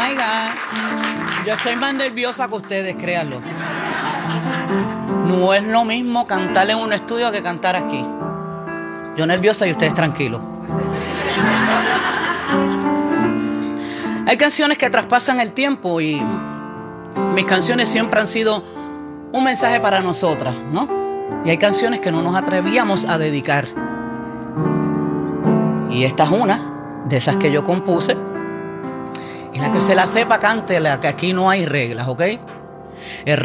my God. Yo estoy más nerviosa que ustedes, créanlo. No es lo mismo cantar en un estudio que cantar aquí. Yo nerviosa y ustedes tranquilos. Hay canciones que traspasan el tiempo y mis canciones siempre han sido un mensaje para nosotras, ¿no? Y hay canciones que no nos atrevíamos a dedicar. Y esta es una de esas que yo compuse. Y la que se la sepa, cántela, que aquí no hay reglas, ¿ok?